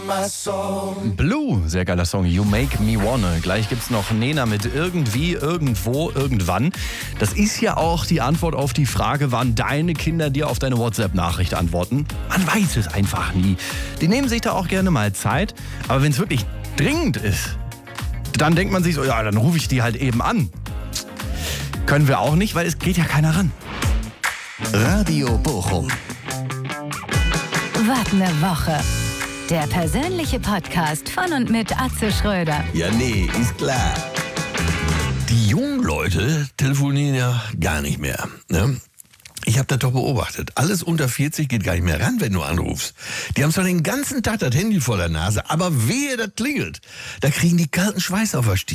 Blue, sehr geiler Song, You Make Me Wanna. Gleich gibt's noch Nena mit Irgendwie, Irgendwo, Irgendwann. Das ist ja auch die Antwort auf die Frage, wann deine Kinder dir auf deine WhatsApp-Nachricht antworten. Man weiß es einfach nie. Die nehmen sich da auch gerne mal Zeit, aber wenn es wirklich dringend ist, dann denkt man sich so, ja, dann rufe ich die halt eben an. Können wir auch nicht, weil es geht ja keiner ran. Radio Bochum. Was ne Woche. Der persönliche Podcast von und mit Atze Schröder. Ja, nee, ist klar. Die jungen Leute telefonieren ja gar nicht mehr, ne? Ich habe das doch beobachtet. Alles unter 40 geht gar nicht mehr ran, wenn du anrufst. Die haben zwar den ganzen Tag das Handy vor der Nase, aber wehe, das klingelt. Da kriegen die kalten Schweiß auf der Stirn.